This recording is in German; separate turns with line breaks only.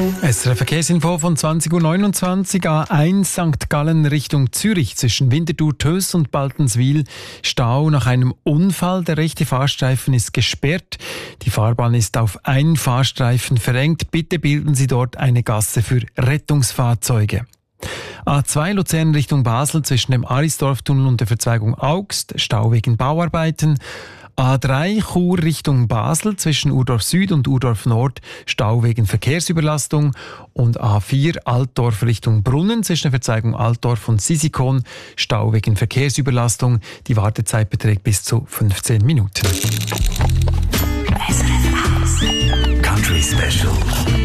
SRF Verkehrsinfo von 20.29 Uhr. A1 St. Gallen Richtung Zürich zwischen Winterthur, Töss und Baltenswil. Stau nach einem Unfall. Der rechte Fahrstreifen ist gesperrt. Die Fahrbahn ist auf einen Fahrstreifen verengt. Bitte bilden Sie dort eine Gasse für Rettungsfahrzeuge. A2 Luzern Richtung Basel zwischen dem Arisdorftunnel und der Verzweigung Augst. Stau wegen Bauarbeiten. A3 Chur Richtung Basel zwischen Urdorf Süd und Urdorf Nord, Stau wegen Verkehrsüberlastung. Und A4 Altdorf Richtung Brunnen zwischen der Verzweigung Altdorf und Sisikon, Stau wegen Verkehrsüberlastung. Die Wartezeit beträgt bis zu 15 Minuten.
Country Special.